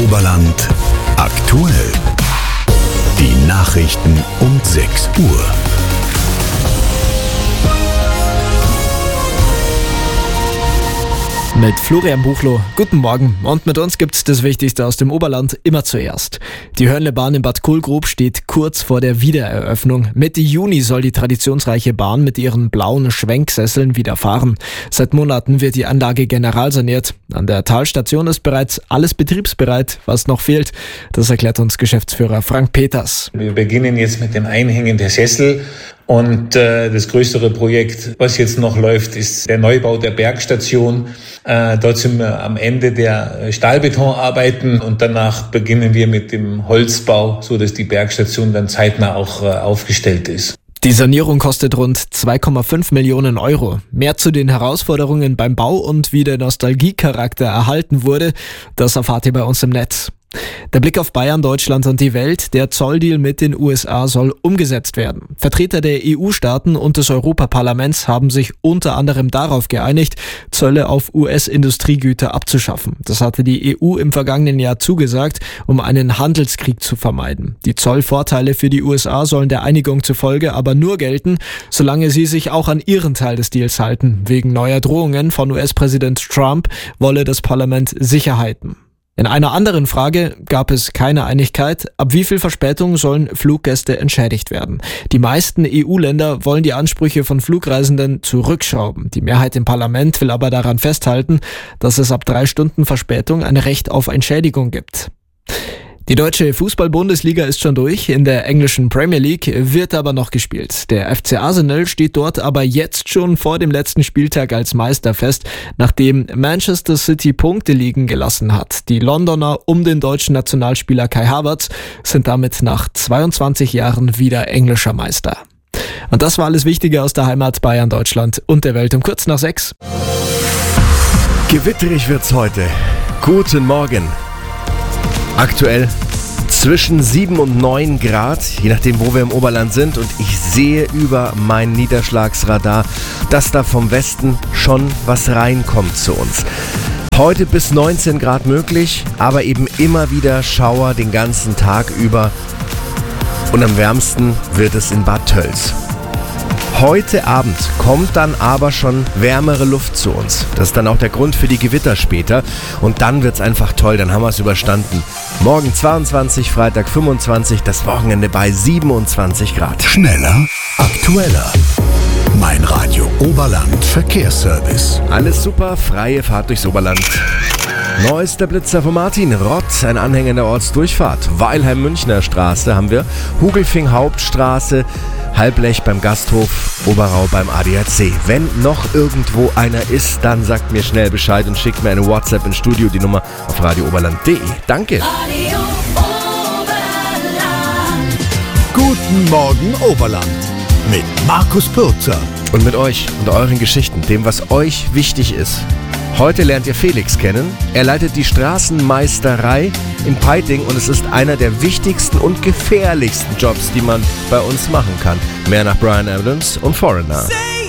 Oberland aktuell. Die Nachrichten um 6 Uhr. Mit Florian Buchloh. Guten Morgen. Und mit uns gibt's das Wichtigste aus dem Oberland immer zuerst. Die Hörnle-Bahn in Bad Kohlgrub steht kurz vor der Wiedereröffnung. Mitte Juni soll die traditionsreiche Bahn mit ihren blauen Schwenksesseln wieder fahren. Seit Monaten wird die Anlage generalsaniert. An der Talstation ist bereits alles betriebsbereit. Was noch fehlt, das erklärt uns Geschäftsführer Frank Peters. Wir beginnen jetzt mit dem Einhängen der Sessel. Und das größere Projekt, was jetzt noch läuft, ist der Neubau der Bergstation. Dort sind wir am Ende der Stahlbetonarbeiten und danach beginnen wir mit dem Holzbau, so dass die Bergstation dann zeitnah auch aufgestellt ist. Die Sanierung kostet rund 2,5 Millionen Euro. Mehr zu den Herausforderungen beim Bau und wie der Nostalgiecharakter erhalten wurde, das erfahrt ihr bei uns im Netz. Der Blick auf Bayern, Deutschland und die Welt. Der Zolldeal mit den USA soll umgesetzt werden. Vertreter der EU-Staaten und des Europaparlaments haben sich unter anderem darauf geeinigt, Zölle auf US-Industriegüter abzuschaffen. Das hatte die EU im vergangenen Jahr zugesagt, um einen Handelskrieg zu vermeiden. Die Zollvorteile für die USA sollen der Einigung zufolge aber nur gelten, solange sie sich auch an ihren Teil des Deals halten. Wegen neuer Drohungen von US-Präsident Trump wolle das Parlament Sicherheiten. In einer anderen Frage gab es keine Einigkeit, ab wie viel Verspätung sollen Fluggäste entschädigt werden. Die meisten EU-Länder wollen die Ansprüche von Flugreisenden zurückschrauben. Die Mehrheit im Parlament will aber daran festhalten, dass es ab 3 Stunden Verspätung ein Recht auf Entschädigung gibt. Die deutsche Fußball-Bundesliga ist schon durch, in der englischen Premier League wird aber noch gespielt. Der FC Arsenal steht dort aber jetzt schon vor dem letzten Spieltag als Meister fest, nachdem Manchester City Punkte liegen gelassen hat. Die Londoner um den deutschen Nationalspieler Kai Havertz sind damit nach 22 Jahren wieder englischer Meister. Und das war alles Wichtige aus der Heimat Bayern, Deutschland und der Welt um kurz nach 6. Gewitterig wird's heute. Guten Morgen. Aktuell zwischen 7 und 9 Grad, je nachdem wo wir im Oberland sind, und ich sehe über mein Niederschlagsradar, dass da vom Westen schon was reinkommt zu uns. Heute bis 19 Grad möglich, aber eben immer wieder Schauer den ganzen Tag über und am wärmsten wird es in Bad Tölz. Heute Abend kommt dann aber schon wärmere Luft zu uns. Das ist dann auch der Grund für die Gewitter später. Und dann wird's einfach toll, dann haben wir es überstanden. Morgen 22, Freitag 25, das Wochenende bei 27 Grad. Schneller, aktueller. Mein Radio Oberland Verkehrsservice. Alles super, freie Fahrt durchs Oberland. Neuester Blitzer von Martin Rott, ein Anhänger der Ortsdurchfahrt. Weilheim-Münchner Straße haben wir. Hugelfing Hauptstraße. Halblech beim Gasthof, Oberau beim ADAC. Wenn noch irgendwo einer ist, dann sagt mir schnell Bescheid und schickt mir eine WhatsApp ins Studio, die Nummer auf radiooberland.de. Danke. Radio Oberland. Guten Morgen Oberland mit Markus Pürzer. Und mit euch und euren Geschichten, dem was euch wichtig ist. Heute lernt ihr Felix kennen. Er leitet die Straßenmeisterei in Peiting und es ist einer der wichtigsten und gefährlichsten Jobs, die man bei uns machen kann. Mehr nach Bryan Adams und Foreigner.